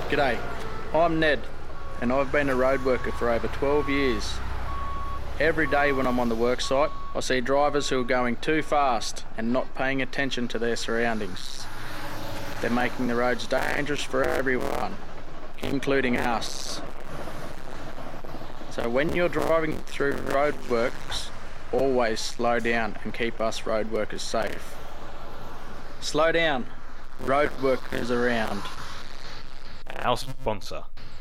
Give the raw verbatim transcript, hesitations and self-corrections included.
G'day, I'm Ned, and I've been a road worker for over twelve years. Every day when I'm on the worksite, I see drivers who are going too fast and not paying attention to their surroundings. They're making the roads dangerous for everyone, including us. So when you're driving through roadworks, always slow down and keep us road workers safe. Slow down, road workers around. Our sponsor,